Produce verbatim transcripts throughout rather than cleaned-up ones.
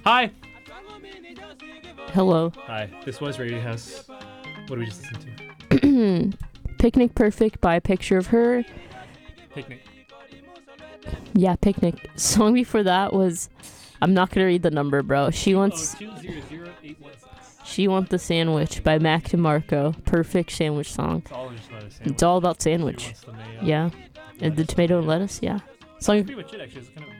Hi. Hello. Hi. This was Radio House. What did we just listen to? Picnic Perfect by Picture of Her. Picnic. Yeah, Picnic. Song before that was, I'm not gonna read the number, bro. She wants. Oh, two zero zero eight one six. She Want the Sandwich by Mac DeMarco. Perfect sandwich song. It's all just about a sandwich. It's all about She sandwich. wants the mayo. Yeah. And the tomato and lettuce, yeah. Song That's pretty much it, actually. It's kind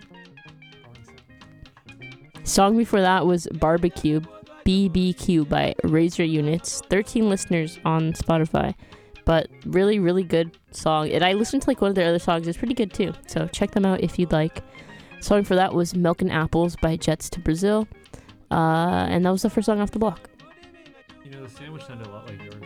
of... song before that was Barbecue, B B Q by Razor Units. thirteen listeners on Spotify. But really, really good song. And I listened to like one of their other songs. It's pretty good too. So check them out if you'd like. Song for that was Milk and Apples by Jets to Brazil. Uh, and that was the first song off the block. You know, the sandwich sounded a lot like yours.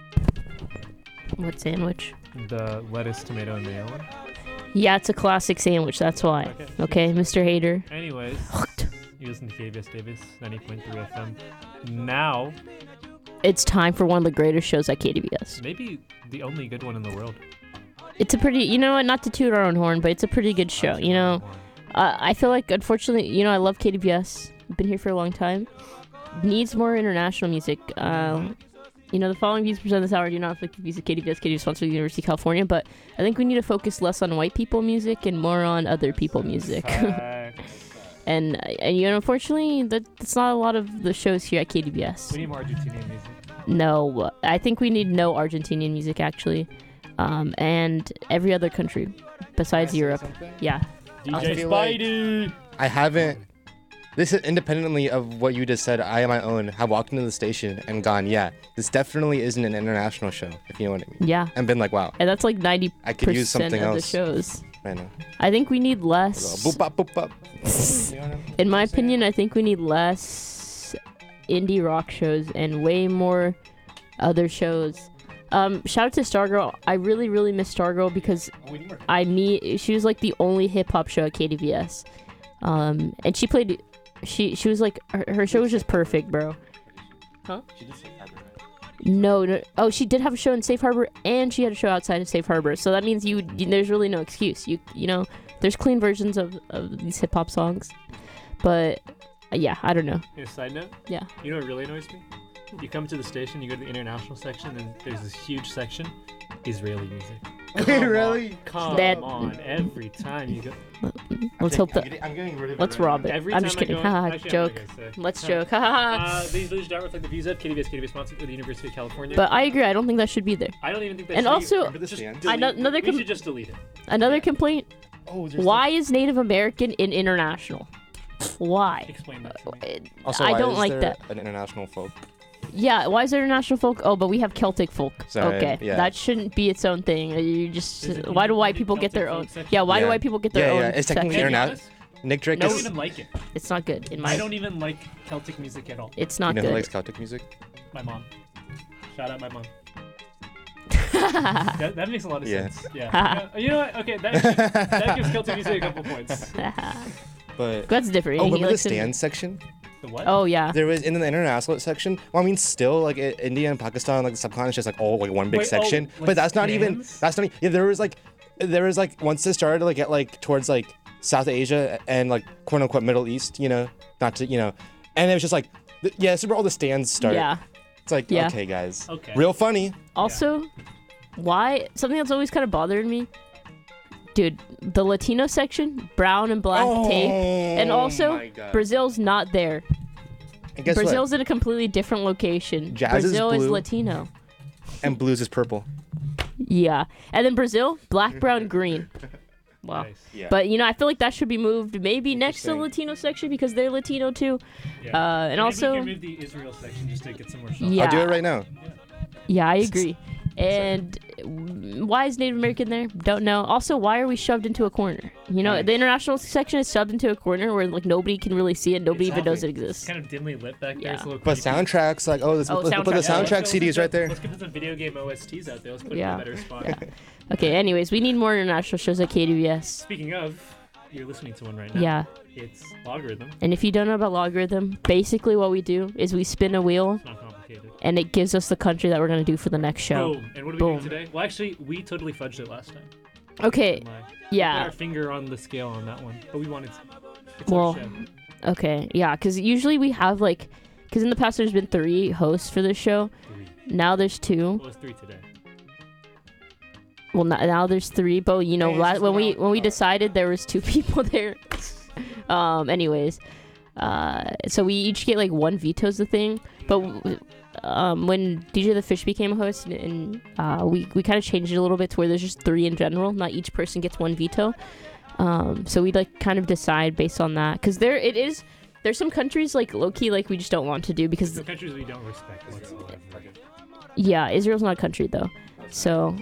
What sandwich? The lettuce, tomato, and mayo one. Yeah, it's a classic sandwich. That's why. Okay. Okay, Mister Hater. Anyways, you listen to K B S Davis, ninety point three F M. Now, It's time for one of the greatest shows at K D V S. maybe the only good one in the world. It's a pretty, you know what, not to toot our own horn, but it's a pretty good show. You know, uh, I feel like, unfortunately, you know, I love K D V S. I've been here for a long time. Needs more international music. Um, you know, the following views presented this hour do not reflect the views of K D V S. K D V S sponsored by the University of California, but I think we need to focus less on white people music and more on other people music. and and you know, unfortunately, that, that's not a lot of the shows here at K D V S. We need more Argentinian music. No, I think we need no Argentinian music, actually. Um, and every other country besides Europe. Yeah. D I J feel like- Spidey! I haven't. This is independently of what you just said. I, on my own, have walked into the station and gone, yeah, this definitely isn't an international show, if you know what I mean. Yeah. And been like, wow, And that's like ninety I could use percent something of the else. shows. I know. I think we need less. Boop, bop, boop, bop. You know what I'm- In my opinion, I think we need less indie rock shows and way more other shows. Um, shout out to Stargirl. I really, really miss Stargirl because I need. She was like the only hip hop show at K D V S. Um, and she played. She she was like her, her show was just perfect, bro. Huh? No, no. Oh, she did have a show in Safe Harbor, and she had a show outside of Safe Harbor. So that means you, you there's really no excuse. You you know, there's clean versions of, of these hip hop songs, but uh, yeah, I don't know. Hey, side note? Yeah. You know what really annoys me? You come to the station, you go to the international section, and there's this huge section, Israeli music. Come Really? On, come That- on, every time you go. Let's hope I'm that. getting, I'm getting rid of Let's it right rob now. it. Every I'm time just I kidding. go- Haha, actually, I'm joke. not gonna say. Let's Huh. joke. Haha. Uh, these those don't reflect the views of K D V S. K D V S sponsored by the University of California. But I agree. I don't think that should be there. I don't even think that And should also- be, Remember the just stands? delete, I know- another we com- should just delete it. Another complaint. Oh, there's Why is Native American in international? Why? Explain that to me. It- Also, I why don't is like there that. an international folk? Yeah, why is there international folk? Oh, but we have Celtic folk. Sorry, okay, yeah. that shouldn't be its own thing. You just Is it why do white the people get their Celtic own? folk section? Yeah, why do Yeah. white people get their Yeah, own? yeah, it's technically section? interna- To be honest, Nick Drake I don't is. even like it. It's not good in my. I don't even like Celtic music at all. It's You not know who good. likes Celtic music? My mom. Shout out my mom. that, that makes a lot of Yeah. sense. Yeah. You know, you know what? Okay, that, gives- that gives Celtic music a couple points. But That's different. oh, He remember the likes it- stand section? The what? Oh yeah. There was in the international section. Well, I mean, still like i- India and Pakistan, like the subcontinent, is just like all like one big Wait, oh, section. like but that's not even. stands? That's not. e- Yeah, there was like, there was like once it started to like get like towards like South Asia and like quote unquote Middle East, you know, not to you know, and it was just like, th- yeah, this is where all the stands started. Yeah. It's like Yeah. okay, guys, Okay. real funny. Also, why something that's always kind of bothered me, dude. The Latino section, brown and black tape, and also Oh my God. Brazil's not there. And guess Brazil's in a completely different location. Jazz is Brazil is blue. Latino. what? And blues is purple. Yeah, and then Brazil, black, brown, green. Wow. Nice. Yeah. But you know, I feel like that should be moved maybe next to the Interesting. Latino section because they're Latino too. Yeah. Uh, and Maybe also, we can move the Israel section just to get some more shots. Yeah. I'll do it right now. yeah, I agree. And why is Native American there? Don't know. Also, why are we shoved into a corner? You know, Right. the international section is shoved into a corner where like nobody can really see it. Nobody It's even knows it It's exists. kind of dimly lit back there. Yeah. It's a little But creepy. soundtracks, like oh, let's, Oh, let's put the soundtrack. Yeah, let's soundtrack go C Ds put right there. Let's get some video game O S Ts out there. Let's put Yeah. it in a better spot. Yeah. Okay. Anyways, we need more international shows at K D V S. Speaking of, you're listening to one right now. Yeah. It's Logarithm. And if you don't know about logarithm, basically what we do is we spin a wheel It's not complicated. and it gives us the country that we're gonna do for the next show. Boom. And what are we Boom. doing today? Well, actually, we totally fudged it last time. Okay. Didn't lie. We put Yeah. our finger on the scale on that one, but we wanted. It's Well, our show. Okay, yeah, because usually we have like, because in the past there's been three hosts for this show. Three. Now there's two. Well, it's three today. Well, not, now there's three, but you know, Hey, it's la- just when we about- when we uh, decided there was two people there. um. Anyways, uh, so we each get like one veto's the thing, but w- um, when D J the Fish became a host, and, and uh, we we kind of changed it a little bit to where there's just three in general. Not each person gets one veto. Um. So we like kind of decide based on that, because there it is. There's some countries like low key like we just don't want to do because The countries we don't respect whatsoever. yeah, Israel's not a country though. So.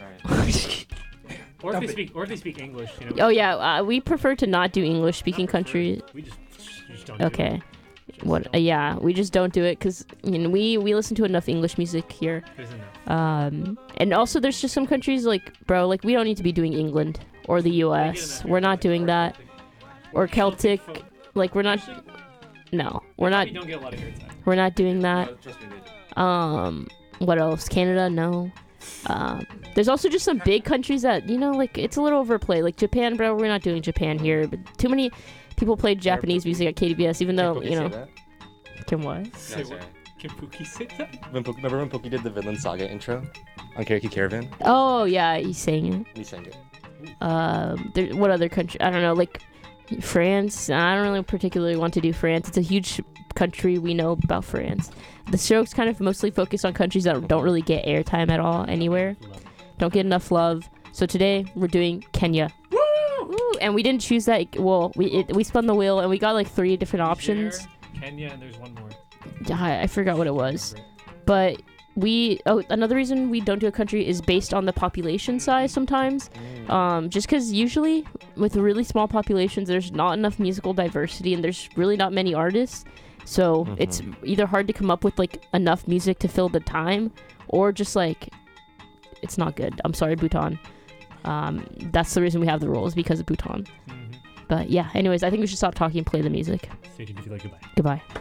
Or if Dump they it. speak, or if they speak English, you know. Oh yeah, uh, we prefer to not do English-speaking Not prefer. countries. We just, you just don't. Do Okay. it. Just What? don't. Uh, yeah, we just don't do it because you know we we listen to enough English music here. There's enough. Um, and also there's just some countries like bro, like we don't need to be doing England or the U S. We're not doing that. Or Celtic. folk- Like we're not. Actually, No, we're not. We don't get a lot of airtime. We're not doing that. No, trust me, they do. Um, what else? Canada? No. Um, there's also just some big countries that you know, like it's a little overplayed. Like Japan, bro. We're not doing Japan here, but too many people play Japanese music at K D B S, even though Can Pookie you say know. that? Can what? Say No, what? sorry. Can Pookie say that? When Pookie, remember when Pookie did the Vinland Saga intro on Karaoke Caravan? Oh yeah, he's saying it. He sang it. Um, there, what other country? I don't know. Like France. I don't really particularly want to do France. It's a huge country. We know about France. The show's kind of mostly focused on countries that don't really get airtime at all anywhere. Love. Don't get enough love. So today we're doing Kenya. Woo! Woo! And we didn't choose that. Well, we it, we spun the wheel and we got like three different options. Niger, Kenya, and there's one more. I, I forgot what it was. Remember it. But we oh another reason we don't do a country is based on the population size sometimes. Um, just because usually with really small populations, there's not enough musical diversity and there's really not many artists. So Mhm. it's either hard to come up with like enough music to fill the time, or just like it's not good. I'm sorry, Bhutan. Um, that's the reason we have the rules because of Bhutan. Mhm. But yeah, anyways, I think we should stop talking and play the music. Stay tuned if you like. Goodbye. Goodbye.